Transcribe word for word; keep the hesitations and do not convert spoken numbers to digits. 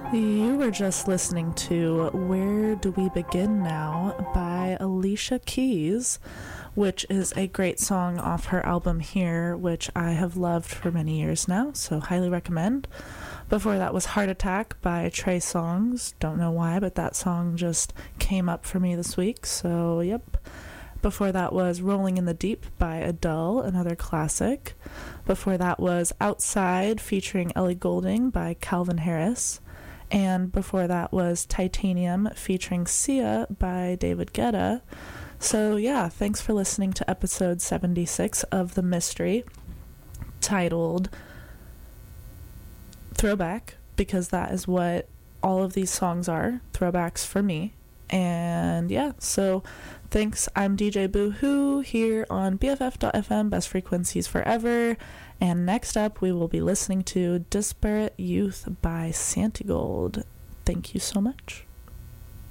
You were just listening to Where Do We Begin Now by Alicia Keys, which is a great song off her album Here, which I have loved for many years now, so highly recommend. Before that was Heart Attack by Trey Songz. Don't know why, but that song just came up for me this week, so yep. Before that was Rolling in the Deep by Adele, another classic. Before that was Outside featuring Ellie Goulding by Calvin Harris. And before that was Titanium featuring Sia by David Guetta. So yeah, thanks for listening to episode seventy-six of The Mystery, titled Throwback, because that is what all of these songs are, throwbacks for me. And yeah, so thanks. I'm D J Boohoo here on B F F dot F M, Best Frequencies Forever. And next up, we will be listening to Disparate Youth by Santigold. Thank you so much.